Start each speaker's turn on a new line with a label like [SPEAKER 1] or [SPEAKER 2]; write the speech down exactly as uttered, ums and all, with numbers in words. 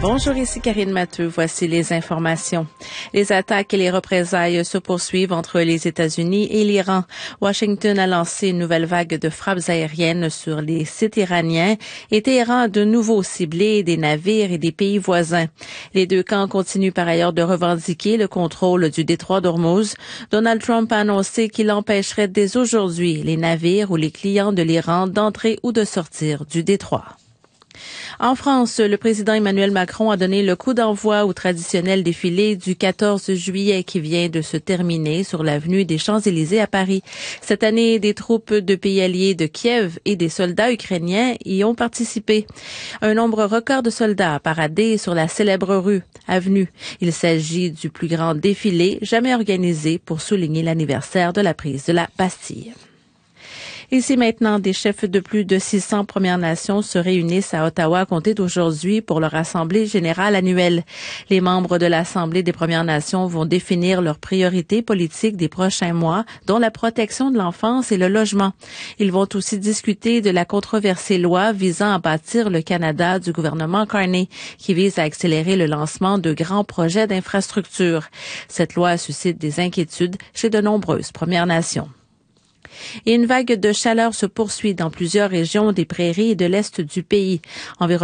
[SPEAKER 1] Bonjour, ici Karine Matteux. Voici les informations. Les attaques et les représailles se poursuivent entre les États-Unis et l'Iran. Washington a lancé une nouvelle vague de frappes aériennes sur les sites iraniens et Téhéran a de nouveau ciblé des navires et des pays voisins. Les deux camps continuent par ailleurs de revendiquer le contrôle du détroit d'Ormuz. Donald Trump a annoncé qu'il empêcherait dès aujourd'hui les navires ou les clients de l'Iran d'entrer ou de sortir du détroit. En France, le président Emmanuel Macron a donné le coup d'envoi au traditionnel défilé du quatorze juillet qui vient de se terminer sur l'avenue des Champs-Élysées à Paris. Cette année, des troupes de pays alliés de Kiev et des soldats ukrainiens y ont participé. Un nombre record de soldats a paradé sur la célèbre rue, avenue. Il s'agit du plus grand défilé jamais organisé pour souligner l'anniversaire de la prise de la Bastille. Ici maintenant, des chefs de plus de six cents Premières Nations se réunissent à Ottawa à compter d'aujourd'hui pour leur Assemblée générale annuelle. Les membres de l'Assemblée des Premières Nations vont définir leurs priorités politiques des prochains mois, dont la protection de l'enfance et le logement. Ils vont aussi discuter de la controversée loi visant à bâtir le Canada du gouvernement Carney, qui vise à accélérer le lancement de grands projets d'infrastructure. Cette loi suscite des inquiétudes chez de nombreuses Premières Nations. Et une vague de chaleur se poursuit dans plusieurs régions des prairies et de l'est du pays. Environ